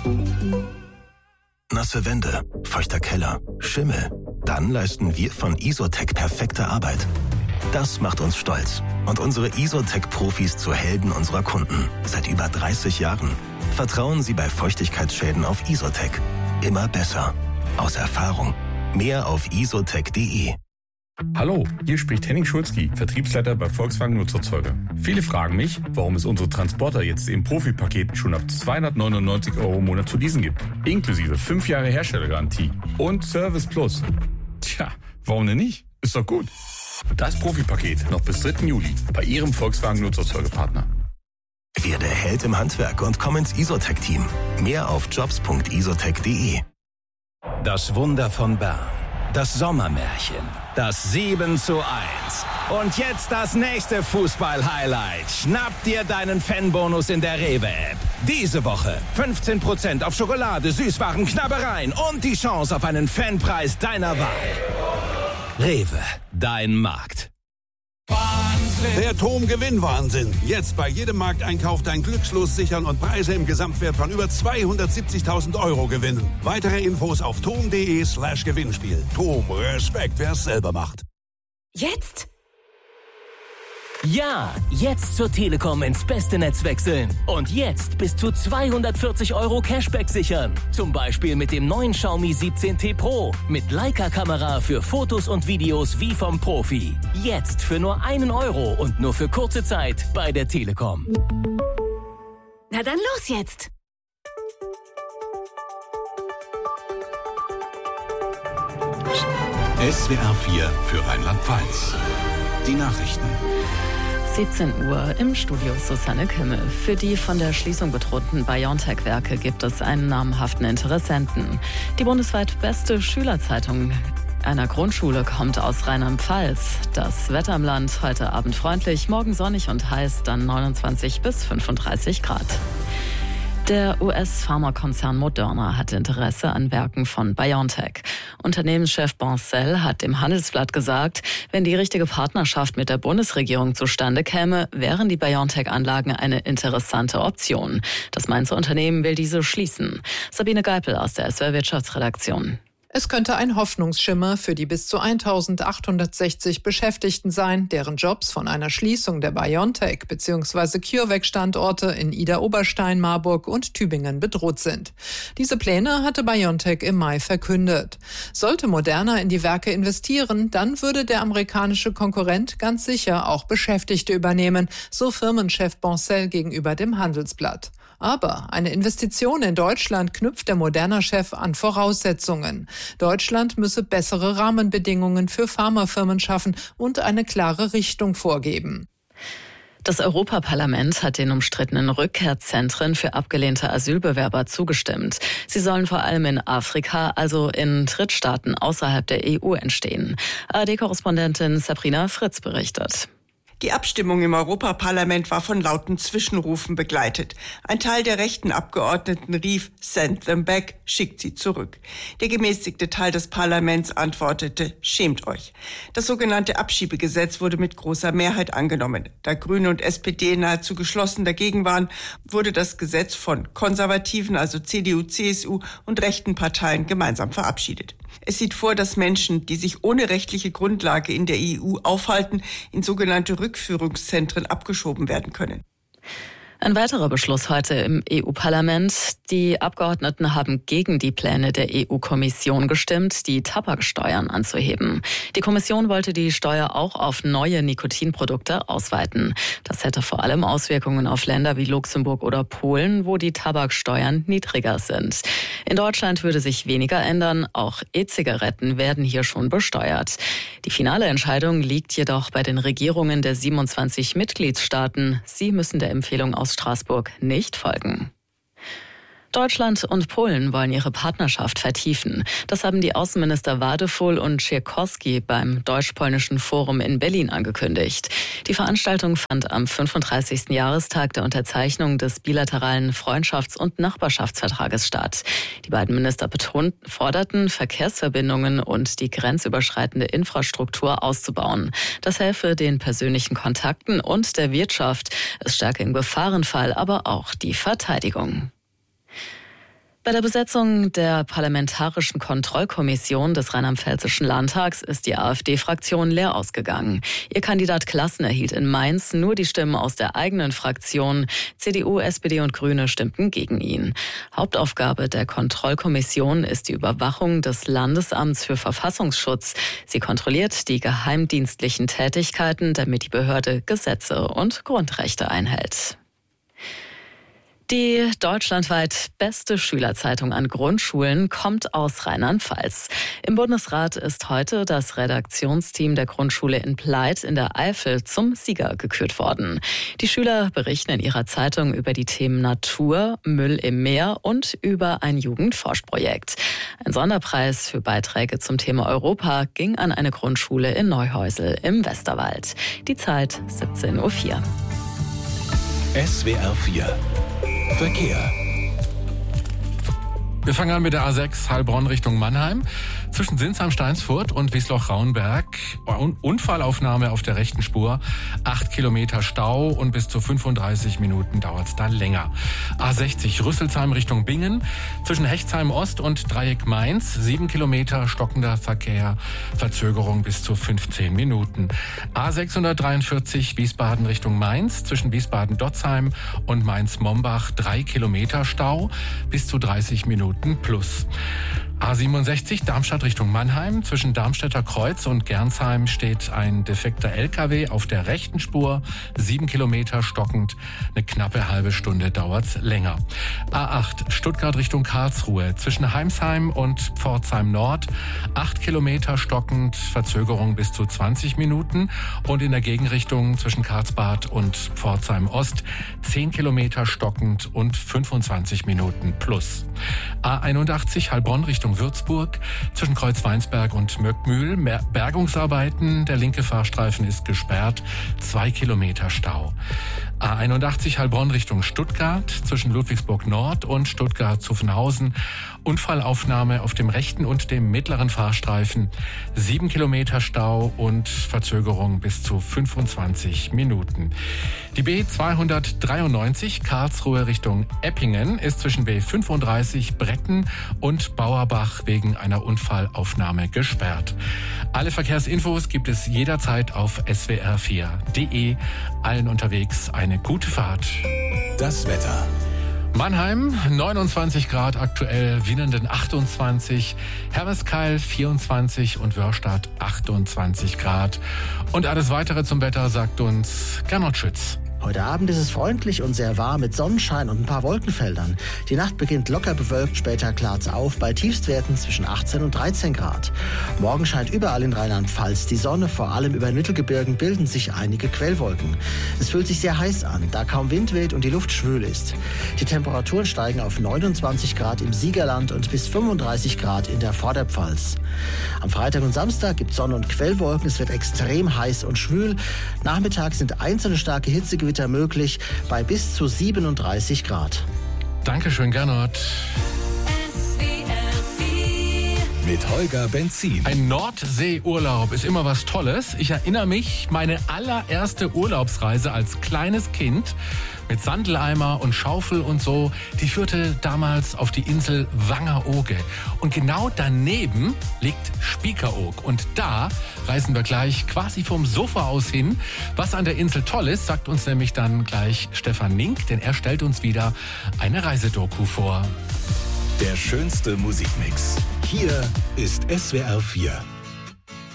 Nasse Wände, feuchter Keller, Schimmel. Dann leisten wir von Isotec perfekte Arbeit. Das macht uns stolz und unsere Isotec-Profis zu Helden unserer Kunden. Seit über 30 Jahren. Vertrauen Sie bei Feuchtigkeitsschäden auf Isotec. Immer besser. Aus Erfahrung. Mehr auf isotec.de. Hallo, hier spricht Henning Schulzki, Vertriebsleiter bei Volkswagen Nutzerzeuger. Viele fragen mich, warum es unsere Transporter jetzt im Profipaket schon ab 299 € im Monat zu leasen gibt. Inklusive 5 Jahre Herstellergarantie und Service Plus. Tja, warum denn nicht? Ist doch gut. Das Profipaket noch bis 3. Juli bei Ihrem Volkswagen Nutzerzeugerpartner. Werde Held im Handwerk und komm ins Isotec-Team. Mehr auf jobs.isotec.de. Das Wunder von Bern. Das Sommermärchen. Das 7:1. Und jetzt das nächste Fußball-Highlight. Schnapp dir deinen Fanbonus in der Rewe-App. Diese Woche 15% auf Schokolade, Süßwaren, Knabbereien und die Chance auf einen Fanpreis deiner Wahl. Rewe, dein Markt. Der TOM-Gewinnwahnsinn. Jetzt bei jedem Markteinkauf dein Glückslos sichern und Preise im Gesamtwert von über 270.000 € gewinnen. Weitere Infos auf tom.de/Gewinnspiel. TOM, Respekt, wer es selber macht. Jetzt? Ja, jetzt zur Telekom ins beste Netz wechseln. Und jetzt bis zu 240 € Cashback sichern. Zum Beispiel mit dem neuen Xiaomi 17T Pro. Mit Leica-Kamera für Fotos und Videos wie vom Profi. Jetzt für nur 1 € und nur für kurze Zeit bei der Telekom. Na dann los jetzt! SWR 4 für Rheinland-Pfalz. Die Nachrichten. 17 Uhr im Studio Susanne Kimmel. Für die von der Schließung bedrohten BioNTech-Werke gibt es einen namhaften Interessenten. Die bundesweit beste Schülerzeitung einer Grundschule kommt aus Rheinland-Pfalz. Das Wetter im Land heute Abend freundlich, morgen sonnig und heiß, dann 29 bis 35 Grad. Der US-Pharmakonzern Moderna hat Interesse an Werken von BioNTech. Unternehmenschef Bancel hat dem Handelsblatt gesagt, wenn die richtige Partnerschaft mit der Bundesregierung zustande käme, wären die BioNTech-Anlagen eine interessante Option. Das Mainzer Unternehmen will diese schließen. Sabine Geipel aus der SWR Wirtschaftsredaktion. Es könnte ein Hoffnungsschimmer für die bis zu 1860 Beschäftigten sein, deren Jobs von einer Schließung der BioNTech bzw. CureVac-Standorte in Idar-Oberstein, Marburg und Tübingen bedroht sind. Diese Pläne hatte BioNTech im Mai verkündet. Sollte Moderna in die Werke investieren, dann würde der amerikanische Konkurrent ganz sicher auch Beschäftigte übernehmen, so Firmenchef Bancel gegenüber dem Handelsblatt. Aber eine Investition in Deutschland knüpft der Moderna-Chef an Voraussetzungen. Deutschland müsse bessere Rahmenbedingungen für Pharmafirmen schaffen und eine klare Richtung vorgeben. Das Europaparlament hat den umstrittenen Rückkehrzentren für abgelehnte Asylbewerber zugestimmt. Sie sollen vor allem in Afrika, also in Drittstaaten außerhalb der EU entstehen. ARD-Korrespondentin Sabrina Fritz berichtet. Die Abstimmung im Europaparlament war von lauten Zwischenrufen begleitet. Ein Teil der rechten Abgeordneten rief, "Send them back", schickt sie zurück. Der gemäßigte Teil des Parlaments antwortete, "Schämt euch". Das sogenannte Abschiebegesetz wurde mit großer Mehrheit angenommen. Da Grüne und SPD nahezu geschlossen dagegen waren, wurde das Gesetz von konservativen, also CDU, CSU und rechten Parteien gemeinsam verabschiedet. Es sieht vor, dass Menschen, die sich ohne rechtliche Grundlage in der EU aufhalten, in sogenannte Rückführungszentren abgeschoben werden können. Ein weiterer Beschluss heute im EU-Parlament. Die Abgeordneten haben gegen die Pläne der EU-Kommission gestimmt, die Tabaksteuern anzuheben. Die Kommission wollte die Steuer auch auf neue Nikotinprodukte ausweiten. Das hätte vor allem Auswirkungen auf Länder wie Luxemburg oder Polen, wo die Tabaksteuern niedriger sind. In Deutschland würde sich weniger ändern. Auch E-Zigaretten werden hier schon besteuert. Die finale Entscheidung liegt jedoch bei den Regierungen der 27 Mitgliedstaaten. Sie müssen der Empfehlung aus Straßburg nicht folgen. Deutschland und Polen wollen ihre Partnerschaft vertiefen. Das haben die Außenminister Wadefull und Siekierski beim Deutsch-Polnischen Forum in Berlin angekündigt. Die Veranstaltung fand am 35. Jahrestag der Unterzeichnung des bilateralen Freundschafts- und Nachbarschaftsvertrages statt. Die beiden Minister forderten, Verkehrsverbindungen und die grenzüberschreitende Infrastruktur auszubauen. Das helfe den persönlichen Kontakten und der Wirtschaft. Es stärke im Gefahrenfall aber auch die Verteidigung. Bei der Besetzung der Parlamentarischen Kontrollkommission des Rheinland-Pfälzischen Landtags ist die AfD-Fraktion leer ausgegangen. Ihr Kandidat Klassen erhielt in Mainz nur die Stimmen aus der eigenen Fraktion. CDU, SPD und Grüne stimmten gegen ihn. Hauptaufgabe der Kontrollkommission ist die Überwachung des Landesamts für Verfassungsschutz. Sie kontrolliert die geheimdienstlichen Tätigkeiten, damit die Behörde Gesetze und Grundrechte einhält. Die deutschlandweit beste Schülerzeitung an Grundschulen kommt aus Rheinland-Pfalz. Im Bundesrat ist heute das Redaktionsteam der Grundschule in Pleit in der Eifel zum Sieger gekürt worden. Die Schüler berichten in ihrer Zeitung über die Themen Natur, Müll im Meer und über ein Jugendforschprojekt. Ein Sonderpreis für Beiträge zum Thema Europa ging an eine Grundschule in Neuhäusel im Westerwald. Die Zeit 17:04 Uhr. SWR 4 Verkehr. Wir fangen an mit der A6 Heilbronn Richtung Mannheim. Zwischen Sinsheim-Steinsfurt und Wiesloch-Raunberg. Unfallaufnahme auf der rechten Spur. 8 Kilometer Stau und bis zu 35 Minuten dauert es da länger. A60 Rüsselsheim Richtung Bingen. Zwischen Hechtsheim Ost und Dreieck Mainz. 7 Kilometer stockender Verkehr. Verzögerung bis zu 15 Minuten. A643 Wiesbaden Richtung Mainz. Zwischen Wiesbaden-Dotzheim und Mainz-Mombach 3 Kilometer Stau. Bis zu 30 Minuten plus. A67 Darmstadt Richtung Mannheim. Zwischen Darmstädter Kreuz und Gernsheim steht ein defekter LKW auf der rechten Spur. 7 Kilometer stockend. Eine knappe halbe Stunde dauert's länger. A8 Stuttgart Richtung Karlsruhe. Zwischen Heimsheim und Pforzheim Nord. 8 Kilometer stockend. Verzögerung bis zu 20 Minuten. Und in der Gegenrichtung zwischen Karlsbad und Pforzheim Ost 10 Kilometer stockend und 25 Minuten plus. A81 Heilbronn Richtung Würzburg. Zwischen Kreuzweinsberg und Möckmühl Bergungsarbeiten. Der linke Fahrstreifen ist gesperrt. 2 Kilometer Stau. A81 Heilbronn Richtung Stuttgart. Zwischen Ludwigsburg Nord und Stuttgart-Zuffenhausen. Unfallaufnahme auf dem rechten und dem mittleren Fahrstreifen. 7 Kilometer Stau und Verzögerung bis zu 25 Minuten. Die B293 Karlsruhe Richtung Eppingen ist zwischen B35 Bretten und Bauerbach wegen einer Unfallaufnahme gesperrt. Alle Verkehrsinfos gibt es jederzeit auf swr4.de. Allen unterwegs eine gute Fahrt. Das Wetter. Mannheim 29 Grad aktuell, Wienenden 28, Hermeskeil 24 und Wörstadt 28 Grad. Und alles weitere zum Wetter sagt uns Gernot Schütz. Heute Abend ist es freundlich und sehr warm mit Sonnenschein und ein paar Wolkenfeldern. Die Nacht beginnt locker bewölkt, später klart's auf bei Tiefstwerten zwischen 18 und 13 Grad. Morgen scheint überall in Rheinland-Pfalz die Sonne, vor allem über den Mittelgebirgen bilden sich einige Quellwolken. Es fühlt sich sehr heiß an, da kaum Wind weht und die Luft schwül ist. Die Temperaturen steigen auf 29 Grad im Siegerland und bis 35 Grad in der Vorderpfalz. Am Freitag und Samstag gibt es Sonne und Quellwolken, es wird extrem heiß und schwül. Nachmittags sind einzelne starke Hitzegewitter möglich bei bis zu 37 Grad. Dankeschön, Gernot. Mit Holger Benzin. Ein Nordseeurlaub ist immer was Tolles. Ich erinnere mich, meine allererste Urlaubsreise als kleines Kind mit Sandeleimer und Schaufel und so, die führte damals auf die Insel Wangerooge. Und genau daneben liegt Spiekeroog. Und da reisen wir gleich quasi vom Sofa aus hin. Was an der Insel toll ist, sagt uns nämlich dann gleich Stefan Mink, denn er stellt uns wieder eine Reisedoku vor. Der schönste Musikmix. Hier ist SWR 4.